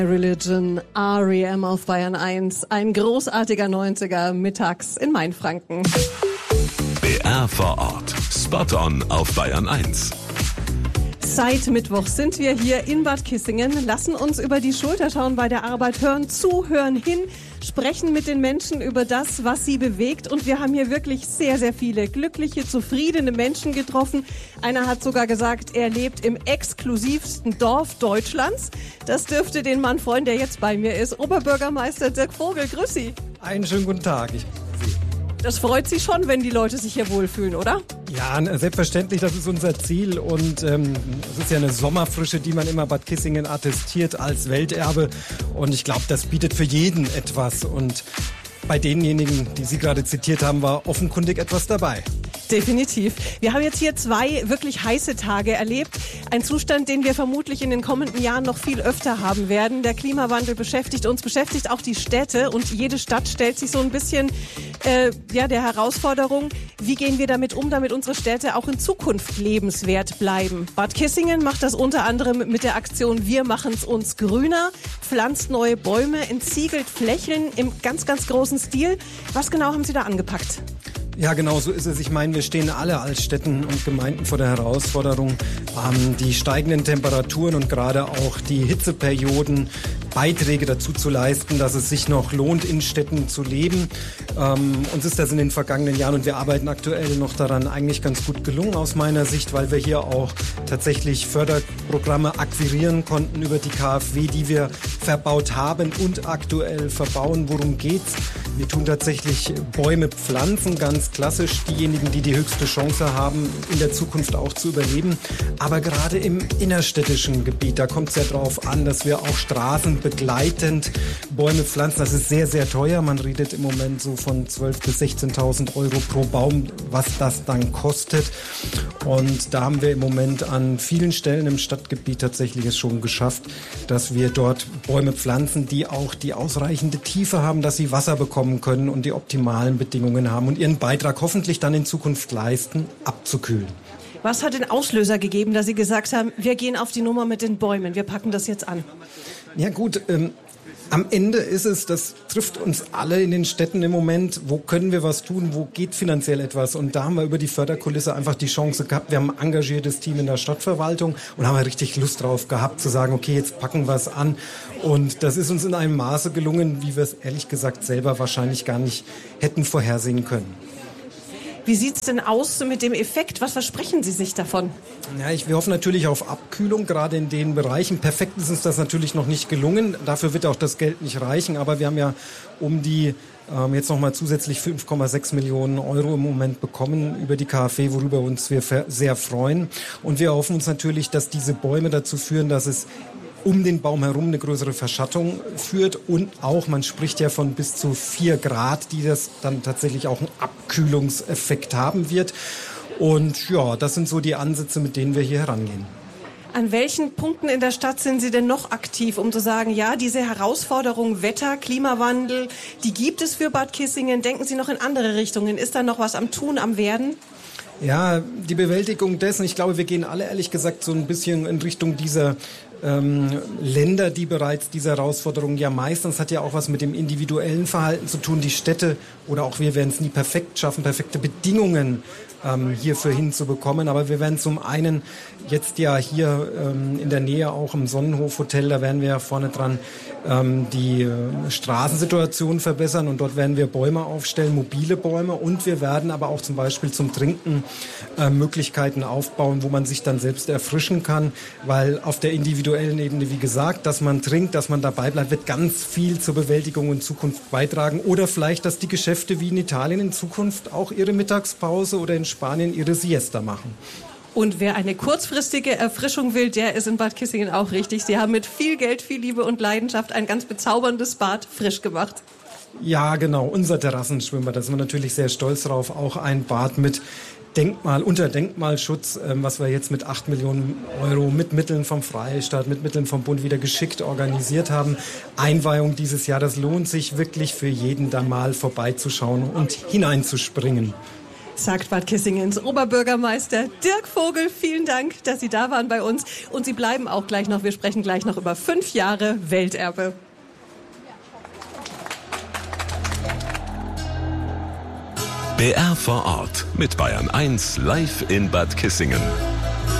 Religion, R.E.M. auf Bayern 1, ein großartiger 90er mittags in Mainfranken. BR vor Ort, Spot on auf Bayern 1. Seit Mittwoch sind wir hier in Bad Kissingen, lassen uns über die Schulter schauen bei der Arbeit, hören zu, hören hin, sprechen mit den Menschen über das, was sie bewegt. Und wir haben hier wirklich sehr, sehr viele glückliche, zufriedene Menschen getroffen. Einer hat sogar gesagt, er lebt im exklusivsten Dorf Deutschlands. Das dürfte den Mann freuen, der jetzt bei mir ist. Oberbürgermeister Dirk Vogel, grüß Sie. Einen schönen guten Tag. Das freut Sie schon, wenn die Leute sich hier wohlfühlen, oder? Ja, selbstverständlich, das ist unser Ziel und es ist ja eine Sommerfrische, die man immer Bad Kissingen attestiert als Welterbe und ich glaube, das bietet für jeden etwas und bei denjenigen, die Sie gerade zitiert haben, war offenkundig etwas dabei. Definitiv. Wir haben jetzt hier 2 wirklich heiße Tage erlebt. Ein Zustand, den wir vermutlich in den kommenden Jahren noch viel öfter haben werden. Der Klimawandel beschäftigt uns, beschäftigt auch die Städte und jede Stadt stellt sich so ein bisschen der Herausforderung, wie gehen wir damit um, damit unsere Städte auch in Zukunft lebenswert bleiben. Bad Kissingen macht das unter anderem mit der Aktion Wir machen's uns grüner, pflanzt neue Bäume, entsiegelt Flächen im ganz, ganz großen Stil. Was genau haben Sie da angepackt? Ja, genau so ist es. Ich meine, wir stehen alle als Städten und Gemeinden vor der Herausforderung, die steigenden Temperaturen und gerade auch die Hitzeperioden Beiträge dazu zu leisten, dass es sich noch lohnt, in Städten zu leben. Uns ist das in den vergangenen Jahren und wir arbeiten aktuell noch daran eigentlich ganz gut gelungen aus meiner Sicht, weil wir hier auch tatsächlich Förderprogramme akquirieren konnten über die KfW, die wir verbaut haben und aktuell verbauen. Worum geht's? Wir tun tatsächlich Bäume pflanzen, ganz klassisch, diejenigen, die die höchste Chance haben, in der Zukunft auch zu überleben. Aber gerade im innerstädtischen Gebiet, da kommt es ja drauf an, dass wir auch straßenbegleitend Bäume pflanzen. Das ist sehr, sehr teuer. Man redet im Moment so von 12.000 bis 16.000 Euro pro Baum, was das dann kostet. Und da haben wir im Moment an vielen Stellen im Stadtgebiet tatsächlich es schon geschafft, dass wir dort Bäume pflanzen, die auch die ausreichende Tiefe haben, dass sie Wasser bekommen können und die optimalen Bedingungen haben und ihren Beitrag hoffentlich dann in Zukunft leisten, abzukühlen. Was hat den Auslöser gegeben, dass Sie gesagt haben, wir gehen auf die Nummer mit den Bäumen, wir packen das jetzt an? Ja gut, am Ende ist es, das trifft uns alle in den Städten im Moment, wo können wir was tun, wo geht finanziell etwas und da haben wir über die Förderkulisse einfach die Chance gehabt, wir haben ein engagiertes Team in der Stadtverwaltung und haben richtig Lust drauf gehabt zu sagen, okay, jetzt packen wir es an und das ist uns in einem Maße gelungen, wie wir es ehrlich gesagt selber wahrscheinlich gar nicht hätten vorhersehen können. Wie sieht's denn aus mit dem Effekt? Was versprechen Sie sich davon? Ja, wir hoffen natürlich auf Abkühlung, gerade in den Bereichen. Perfekt ist uns das natürlich noch nicht gelungen. Dafür wird auch das Geld nicht reichen. Aber wir haben ja um die jetzt nochmal zusätzlich 5,6 Millionen Euro im Moment bekommen über die KfW, worüber uns wir sehr freuen. Und wir hoffen uns natürlich, dass diese Bäume dazu führen, dass es um den Baum herum eine größere Verschattung führt und auch, man spricht ja von bis zu 4 Grad, die das dann tatsächlich auch einen Abkühlungseffekt haben wird. Und ja, das sind so die Ansätze, mit denen wir hier herangehen. An welchen Punkten in der Stadt sind Sie denn noch aktiv, um zu sagen, ja, diese Herausforderung Wetter, Klimawandel, die gibt es für Bad Kissingen. Denken Sie noch in andere Richtungen? Ist da noch was am Tun, am Werden? Ja, die Bewältigung dessen, ich glaube, wir gehen alle ehrlich gesagt so ein bisschen in Richtung dieser Länder, die bereits diese Herausforderungen ja meistens, hat ja auch was mit dem individuellen Verhalten zu tun. Die Städte oder auch wir werden es nie perfekt schaffen, perfekte Bedingungen hierfür hinzubekommen. Aber wir werden zum einen jetzt ja hier in der Nähe auch im Sonnenhof Hotel, da werden wir ja vorne dran die Straßensituation verbessern und dort werden wir Bäume aufstellen, mobile Bäume und wir werden aber auch zum Beispiel zum Trinken Möglichkeiten aufbauen, wo man sich dann selbst erfrischen kann, weil auf der individuellen Ebene, wie gesagt, dass man trinkt, dass man dabei bleibt, wird ganz viel zur Bewältigung in Zukunft beitragen oder vielleicht, dass die Geschäfte wie in Italien in Zukunft auch ihre Mittagspause oder in Spanien ihre Siesta machen. Und wer eine kurzfristige Erfrischung will, der ist in Bad Kissingen auch richtig. Sie haben mit viel Geld, viel Liebe und Leidenschaft ein ganz bezauberndes Bad frisch gemacht. Ja, genau. Unser Terrassenschwimmbad, da sind wir natürlich sehr stolz drauf. Auch ein Bad mit unter Denkmalschutz, was wir jetzt mit 8 Millionen Euro mit Mitteln vom Freistaat, mit Mitteln vom Bund wieder geschickt organisiert haben. Einweihung dieses Jahr, das lohnt sich wirklich für jeden, da mal vorbeizuschauen und hineinzuspringen. sagt Bad Kissingens Oberbürgermeister Dirk Vogel. Vielen Dank, dass Sie da waren bei uns. Und Sie bleiben auch gleich noch. Wir sprechen gleich noch über 5 Jahre Welterbe. BR vor Ort mit Bayern 1 live in Bad Kissingen.